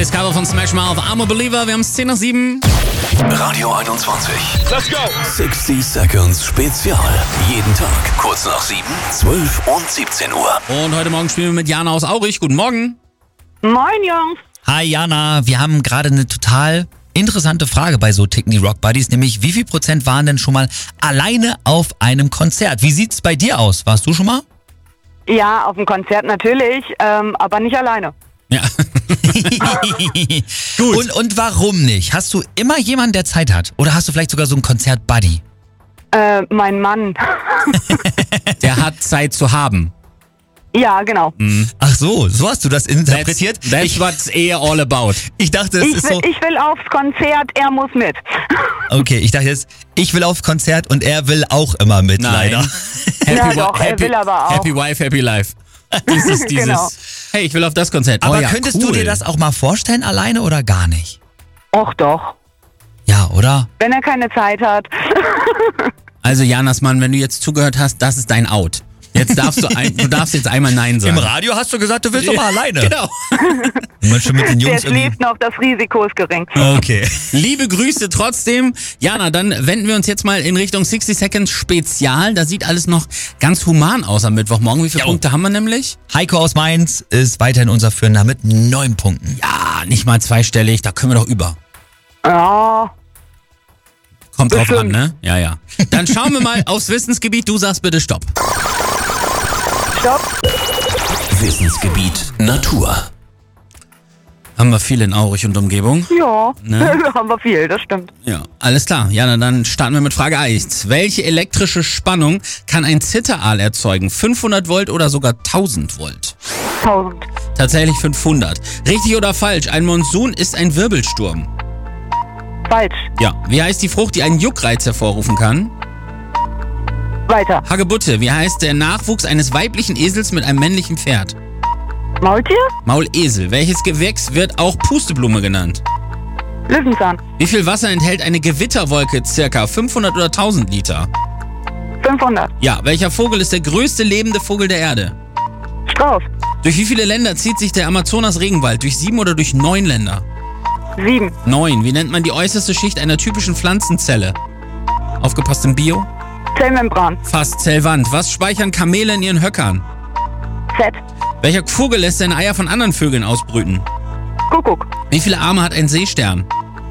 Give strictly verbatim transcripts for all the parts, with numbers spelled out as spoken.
Zweites Cover von Smash Mouth, I'm a Believer. Wir haben es zehn nach sieben. Radio einundzwanzig. Let's go! sixty Seconds Spezial. Jeden Tag kurz nach sieben, zwölf und siebzehn Uhr. Und heute Morgen spielen wir mit Jana aus Aurich. Guten Morgen. Moin, Jungs. Hi Jana, wir haben gerade eine total interessante Frage bei so ticken die Rock Buddies, nämlich wie viel Prozent waren denn schon mal alleine auf einem Konzert? Wie sieht's bei dir aus? Warst du schon mal? Ja, auf dem Konzert natürlich, ähm, aber nicht alleine. Ja. Gut. Und, und warum nicht? Hast du immer jemanden, der Zeit hat? Oder hast du vielleicht sogar so einen Konzert-Buddy? Äh, mein Mann. Der hat Zeit zu haben. Ja, genau. Ach so, so hast du das interpretiert? That's, that's ich, what's eher all about. ich dachte, es Ich ist will, so... ich will aufs Konzert, er muss mit. Okay, ich dachte jetzt, ich will aufs Konzert und er will auch immer mit, Nein. leider. Happy, Ja, wi- doch, er happy, will aber auch. Happy Wife, Happy Life. Dieses, dieses, Genau. hey, ich will auf das Konzert. Aber oh, ja, könntest cool. du dir das auch mal vorstellen, alleine oder gar nicht? Och doch, Ja, oder? wenn er keine Zeit hat. Also Janas Mann, wenn du jetzt zugehört hast, das ist dein Out. Jetzt darfst du, ein, du darfst jetzt einmal Nein sagen. Im Radio hast du gesagt, du willst doch mal alleine. Genau. Und man schon mit den Der Jungs irgendwie... schläft noch, das Risiko ist gering. Okay. Liebe Grüße trotzdem. Jana, dann wenden wir uns jetzt mal in Richtung sixty Seconds Spezial. Da sieht alles noch ganz human aus am Mittwochmorgen. Wie viele Jo. Punkte haben wir nämlich? Heiko aus Mainz ist weiterhin unser Führender mit neun Punkten. Ja, nicht mal zweistellig. Da können wir doch über. Ja, Kommt drauf an, Bestimmt. ne? Ja, ja. Dann schauen wir mal aufs Wissensgebiet. Du sagst bitte Stopp. stopp. Wissensgebiet Natur. Haben wir viel in Aurich und Umgebung? Ja, Ne? haben wir viel, das stimmt. Ja, alles klar. Jana, dann starten wir mit Frage eins. Welche elektrische Spannung kann ein Zitteraal erzeugen? fünfhundert Volt oder sogar tausend Volt? Tausend. Tatsächlich fünfhundert. Richtig oder falsch? Ein Monsun ist ein Wirbelsturm. Falsch. Ja. Wie heißt die Frucht, die einen Juckreiz hervorrufen kann? Weiter. Hagebutte. Wie heißt der Nachwuchs eines weiblichen Esels mit einem männlichen Pferd? Maultier? Maulesel. Welches Gewächs wird auch Pusteblume genannt? Löwenzahn. Wie viel Wasser enthält eine Gewitterwolke? Circa fünfhundert oder tausend Liter? fünfhundert. Ja. Welcher Vogel ist der größte lebende Vogel der Erde? Strauß. Durch wie viele Länder zieht sich der Amazonas-Regenwald? Durch sieben oder durch neun Länder? Sieben. Neun. Wie nennt man die äußerste Schicht einer typischen Pflanzenzelle? Aufgepasst im Bio? Zellmembran. Fast Zellwand. Was speichern Kamele in ihren Höckern? Fett. Welcher Vogel lässt seine Eier von anderen Vögeln ausbrüten? Kuckuck. Wie viele Arme hat ein Seestern?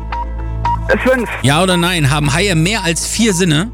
Fünf. Ja oder nein? Haben Haie mehr als vier Sinne?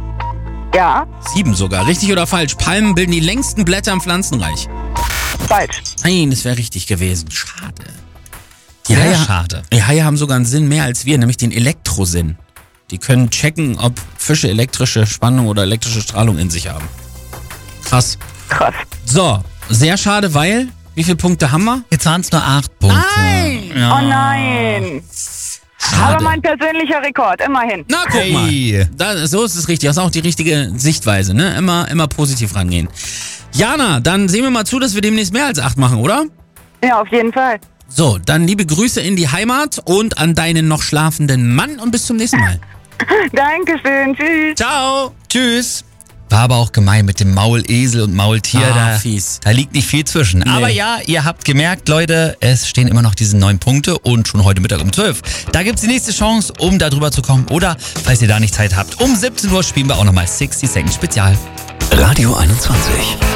Ja. Sieben sogar. Richtig oder falsch? Palmen bilden die längsten Blätter im Pflanzenreich. Falsch. Nein, das wäre richtig gewesen. Schade. Die Sehr Haie, schade. Die Haie haben sogar einen Sinn mehr als wir, nämlich den Elektrosinn. Die können checken, ob Fische elektrische Spannung oder elektrische Strahlung in sich haben. Krass. Krass. So, sehr schade, weil, wie viele Punkte haben wir? Jetzt waren es nur acht Punkte. Nein! Ja. Oh nein. Schade. Aber mein persönlicher Rekord, immerhin. Na, guck Hey. mal. Da, so ist es richtig. Das ist auch die richtige Sichtweise, ne? Immer, immer positiv rangehen. Jana, dann sehen wir mal zu, dass wir demnächst mehr als acht machen, oder? Ja, auf jeden Fall. So, dann liebe Grüße in die Heimat und an deinen noch schlafenden Mann und bis zum nächsten Mal. Dankeschön. Tschüss. Ciao! Tschüss. War aber auch gemein mit dem Maulesel und Maultier. Ah, da, fies. da liegt nicht viel zwischen. Nee. Aber ja, ihr habt gemerkt, Leute, es stehen immer noch diese neun Punkte und schon heute Mittag um zwölf. Da gibt's die nächste Chance, um da drüber zu kommen. Oder, falls ihr da nicht Zeit habt, um siebzehn Uhr spielen wir auch nochmal sixty Seconds Spezial. Radio einundzwanzig.